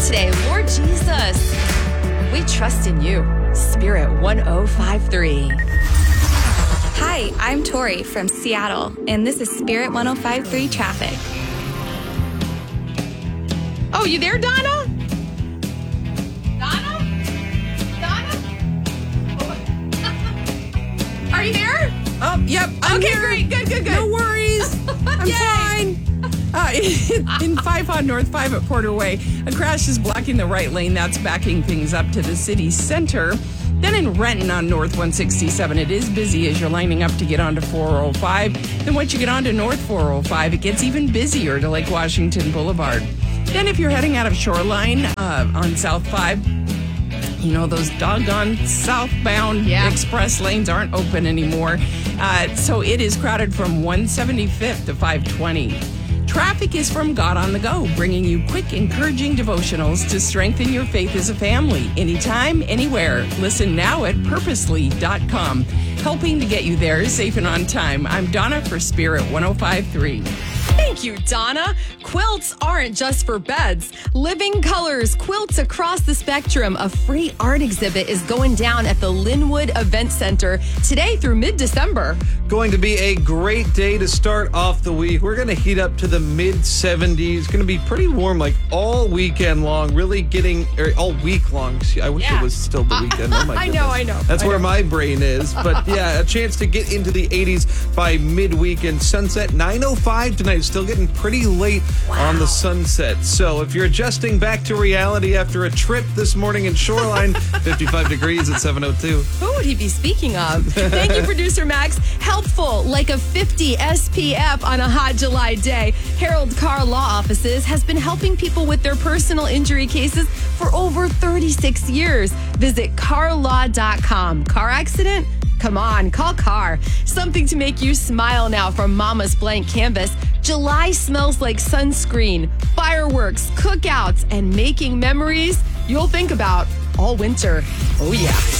today. Lord Jesus, we trust in you. Spirit 1053. Hi, I'm Tori from Seattle, and this is Spirit 1053 traffic. Oh, you there, Donna? Donna? Are you there? Oh, yep. I'm Okay, here. great. Good. No worries. I'm Yay. fine. In 5 on North 5 at Porter Way, a crash is blocking the right lane. That's backing things up to the city center. Then in Renton on North 167, it is busy as you're lining up to get onto 405. Then once you get onto North 405, it gets even busier to Lake Washington Boulevard. Then if you're heading out of Shoreline on South 5, you know, those doggone southbound express lanes aren't open anymore. So it is crowded from 175th to 520. Traffic is from God on the Go, bringing you quick, encouraging devotionals to strengthen your faith as a family. Anytime, anywhere. Listen now at purposely.com. Helping to get you there safe and on time. I'm Donna for Spirit 1053. Thank you, Donna. Quilts aren't just for beds. Living Colors Quilts Across the Spectrum, a free art exhibit, is going down at the Linwood Event Center today through mid-December. Going to be a great day to start off the week. We're going to heat up to the mid-70s. Going to be pretty warm like all weekend long, really getting, all week long. See, I wish it was still the weekend. Oh my goodness. I know. That's where my brain is. But yeah, a chance to get into the 80s by midweekend. Sunset 9:05 tonight. Still getting pretty late on the sunset. So if you're adjusting back to reality after a trip this morning in Shoreline, 55 degrees at 7:02. Who would he be speaking of? Thank you, producer Max. Helpful, like a 50 SPF on a hot July day. Harold Carr Law Offices has been helping people with their personal injury cases for over 36 years. Visit carlaw.com. Car accident? Come on, call Carr. Something to make you smile now from Mama's Blank Canvas. July smells like sunscreen, fireworks, cookouts, and making memories you'll think about all winter. Oh, yeah.